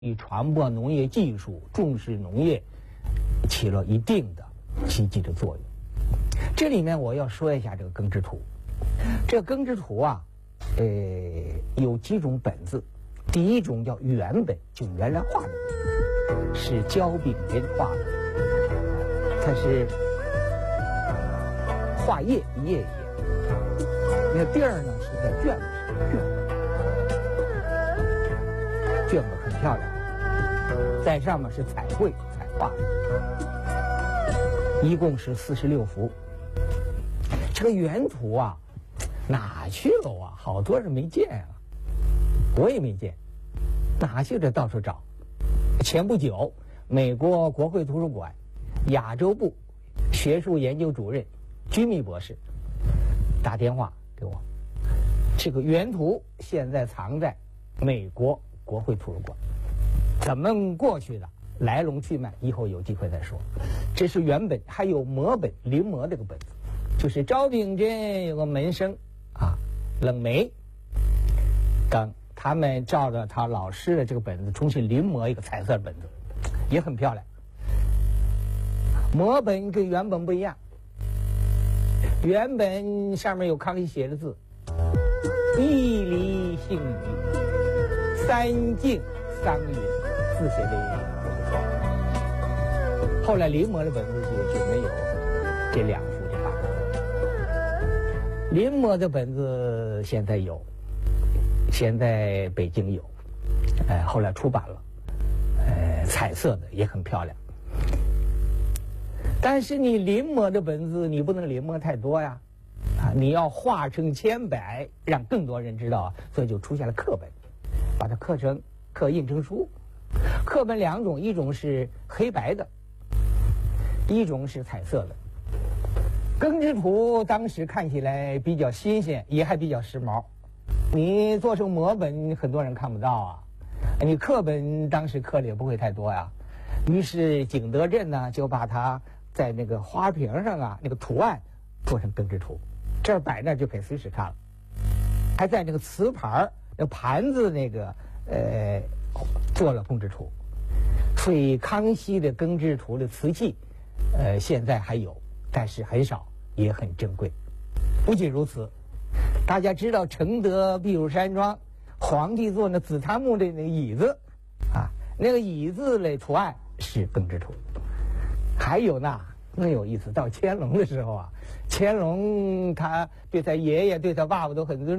以传播农业技术、重视农业，起了一定的积极的作用。这里面我要说一下这个耕织图。这个耕织图啊，有几种本子。第一种叫原本，就原来画的，是焦炳人画的，它是画页一页一页。那第二呢是在卷子上，卷子很漂亮，在上面是彩绘彩画，一共是46幅。这个原图啊，哪去了啊？好多人没见啊，我也没见，哪去了？到处找。前不久，美国国会图书馆亚洲部学术研究主任居密博士打电话给我，这个原图现在藏在美国国会图书馆，怎么过去的，来龙去脉，以后有机会再说。这是原本，还有摹本临摹这个本子，就是赵秉珍有个门生啊，冷梅，他们照着他老师的这个本子重新临摹一个彩色本子，也很漂亮。摹本跟原本不一样，原本上面有康熙写的字，一离姓余，三径桑云，字写的不错。后来临摹的本子就没有这两幅的大本。临摹的本子现在有，现在北京有，后来出版了，彩色的也很漂亮。但是你临摹的本子，你不能临摹太多呀，你要化成千百，让更多人知道啊，所以就出现了课本，把它刻印成书。课本两种，一种是黑白的，一种是彩色的。耕织图当时看起来比较新鲜，也还比较时髦。你做成摹本，很多人看不到啊。你课本当时刻的也不会太多呀。于是景德镇呢，就把它在那个花瓶上啊，那个图案做成耕织图，这儿摆那就可以随时看了。还在那个瓷盘那盘子那个做了耕织图。所以康熙的耕织图的瓷器，现在还有，但是很少，也很珍贵。不仅如此，大家知道承德避暑山庄皇帝坐那紫檀木的那个椅子啊，那个椅子的图案是耕织图。还有呢，更有意思，到乾隆的时候啊，乾隆他对他爷爷对他爸爸都很尊重。